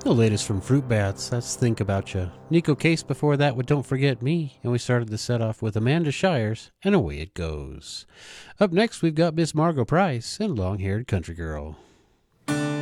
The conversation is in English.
The latest from Fruit Bats, that's Think About Ya. Nico Case before that with Don't Forget Me, and we started the set off with Amanda Shires and Away It Goes. Up next, we've got Miss Margot Price and Long Haired Country Girl.